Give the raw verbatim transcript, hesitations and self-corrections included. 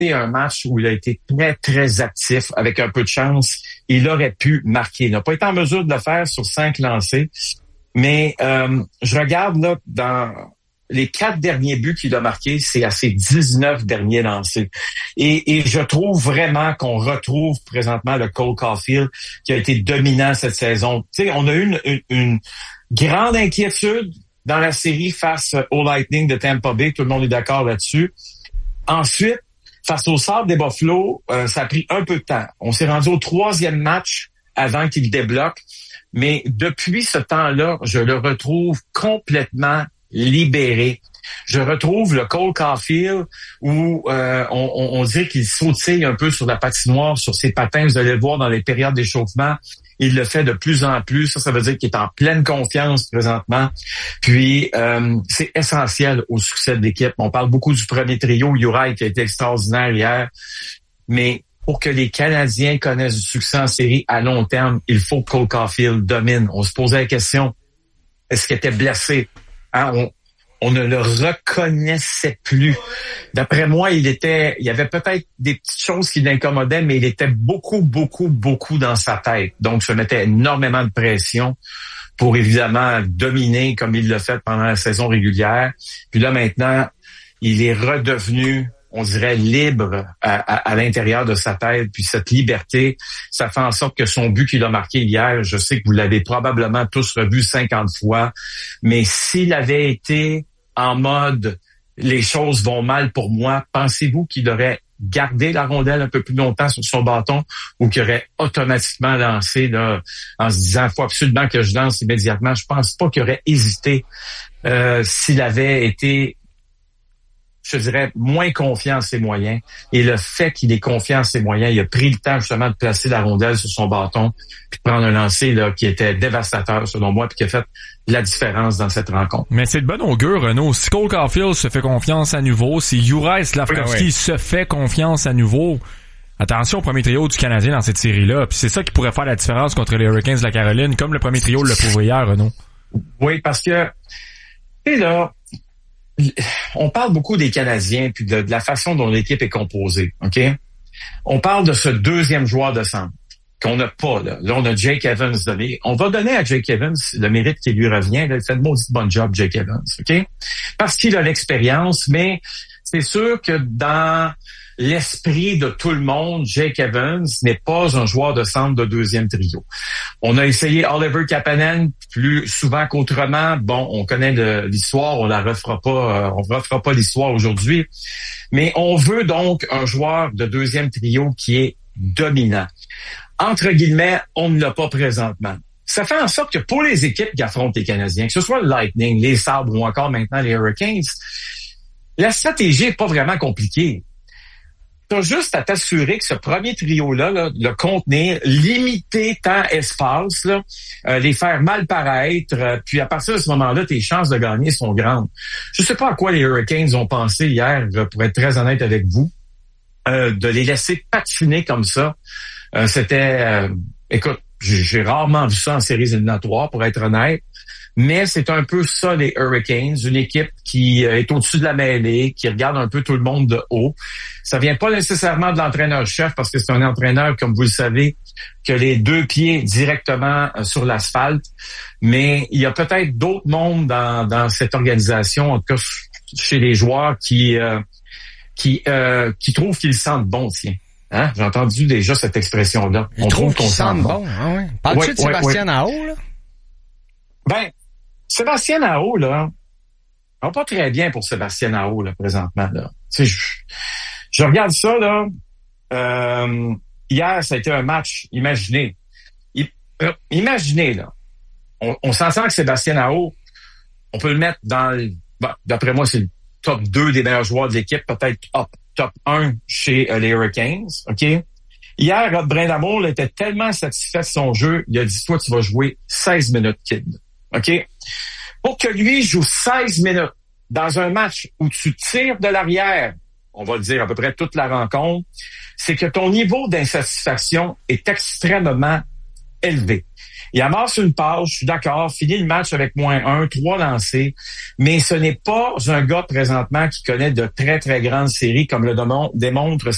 un match où il a été très, très actif. Avec un peu de chance, il aurait pu marquer. Il n'a pas été en mesure de le faire sur cinq lancés. Mais euh, je regarde là dans les quatre derniers buts qu'il a marqués, c'est à ses dix-neuf derniers lancés. Et, et je trouve vraiment qu'on retrouve présentement le Cole Caulfield qui a été dominant cette saison. Tu sais, on a eu une, une, une grande inquiétude dans la série face au Lightning de Tampa Bay. Tout le monde est d'accord là-dessus. Ensuite, face au Sabres des Buffalo, euh, ça a pris un peu de temps. On s'est rendu au troisième match avant qu'il débloque. Mais depuis ce temps-là, je le retrouve complètement libéré. Je retrouve le Cole Caulfield où euh, on, on, on dirait qu'il sautille un peu sur la patinoire, sur ses patins. Vous allez le voir dans les périodes d'échauffement. Il le fait de plus en plus. Ça, ça veut dire qu'il est en pleine confiance présentement. Puis, euh, c'est essentiel au succès de l'équipe. On parle beaucoup du premier trio, Uri, qui a été extraordinaire hier. Mais pour que les Canadiens connaissent du succès en série à long terme, il faut que Cole Caulfield domine. On se posait la question, est-ce qu'il était blessé? Hein, on, on ne le reconnaissait plus. D'après moi, il était, il y avait peut-être des petites choses qui l'incommodaient, mais il était beaucoup, beaucoup, beaucoup dans sa tête. Donc, ça mettait énormément de pression pour évidemment dominer comme il l'a fait pendant la saison régulière. Puis là, maintenant, il est redevenu, on dirait, libre à, à, à l'intérieur de sa tête. Puis cette liberté, ça fait en sorte que son but qu'il a marqué hier, je sais que vous l'avez probablement tous revu cinquante fois, mais s'il avait été en mode « les choses vont mal pour moi », pensez-vous qu'il aurait gardé la rondelle un peu plus longtemps sur son bâton ou qu'il aurait automatiquement lancé là, en se disant « il faut absolument que je lance immédiatement ». Je pense pas qu'il aurait hésité euh, s'il avait été, je dirais, moins confiant en ses moyens. Et le fait qu'il ait confiant en ses moyens, il a pris le temps justement de placer la rondelle sur son bâton puis de prendre un lancer là qui était dévastateur selon moi puis qui a fait la différence dans cette rencontre. Mais c'est de bon augure, Renaud. Si Cole Caulfield se fait confiance à nouveau, si Juraj Slafkovský oui, oui. se fait confiance à nouveau, attention au premier trio du Canadien dans cette série-là. Puis c'est ça qui pourrait faire la différence contre les Hurricanes de la Caroline, comme le premier trio l'a prouvé hier, Renaud. Oui, parce que, tu sais là, on parle beaucoup des Canadiens puis de, de la façon dont l'équipe est composée, OK? On parle de ce deuxième joueur de centre qu'on n'a pas, là. Là, on a Jake Evans donné. On va donner à Jake Evans le mérite qui lui revient. Là. Il fait de maudit bon job, Jake Evans, OK? Parce qu'il a l'expérience, mais c'est sûr que dans l'esprit de tout le monde, Jake Evans n'est pas un joueur de centre de deuxième trio. On a essayé Oliver Kapanen plus souvent qu'autrement. Bon, on connaît le, l'histoire, on la refera pas, euh, on refera pas l'histoire aujourd'hui. Mais on veut donc un joueur de deuxième trio qui est dominant. Entre guillemets, on ne l'a pas présentement. Ça fait en sorte que pour les équipes qui affrontent les Canadiens, que ce soit le Lightning, les Sabres ou encore maintenant les Hurricanes, la stratégie est pas vraiment compliquée. T'as juste à t'assurer que ce premier trio-là, là, le contenir, limiter temps, espace, là, euh, les faire mal paraître, euh, puis à partir de ce moment-là, tes chances de gagner sont grandes. Je sais pas à quoi les Hurricanes ont pensé hier, pour être très honnête avec vous, euh, de les laisser patiner comme ça. Euh, c'était, euh, écoute, j'ai, j'ai rarement vu ça en séries éliminatoires, pour être honnête. Mais c'est un peu ça, les Hurricanes, une équipe qui est au-dessus de la mêlée, qui regarde un peu tout le monde de haut. Ça vient pas nécessairement de l'entraîneur-chef, parce que c'est un entraîneur, comme vous le savez, qui a les deux pieds directement sur l'asphalte. Mais il y a peut-être d'autres mondes dans, dans cette organisation, en tout cas chez les joueurs, qui euh, qui euh, qui trouvent qu'ils sentent bon, tiens. Hein? J'ai entendu déjà cette expression-là. On trouve qu'on sent bon. bon. Ah ouais. Parles-tu ouais, de Sébastien ouais, Aho, là? Ben, Sébastien Aho, là, ça va pas très bien pour Sébastien Aho, là, présentement, là. Tu sais, je, je regarde ça, là. Euh, hier, ça a été un match, imaginez. I, euh, imaginez, là. On, on s'entend que Sébastien Aho, on peut le mettre dans le, bon, d'après moi, c'est le top deux des meilleurs joueurs de l'équipe, peut-être top, top un chez euh, les Hurricanes, OK? Hier, Rod Brindamour était tellement satisfait de son jeu, il a dit, toi, tu vas jouer seize minutes, kid. OK? Pour que lui joue seize minutes dans un match où tu tires de l'arrière, on va le dire à peu près toute la rencontre, c'est que ton niveau d'insatisfaction est extrêmement élevé. Il amasse une passe, je suis d'accord, finit le match avec moins un, trois lancés, mais ce n'est pas un gars présentement qui connaît de très, très grandes séries comme le démontre